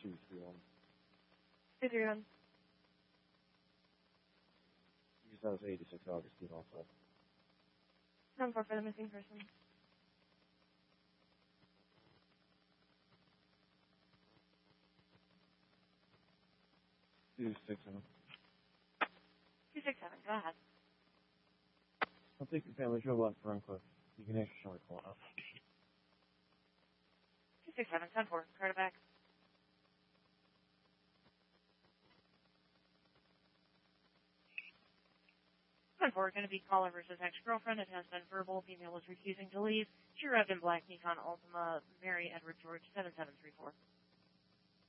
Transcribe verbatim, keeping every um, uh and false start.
two three one. two three one. That was eighty-six Augustine also. Ten four for the missing person. two six seven. two six seven, go ahead. I'll take your family to left for Uncliff. You can extra short call out. two six seven, ten four, card back. ten four, going to be caller versus ex-girlfriend. It has been verbal. Female is refusing to leave. She arrived in black Nikon Altima, Mary Edward George, seven seven three four.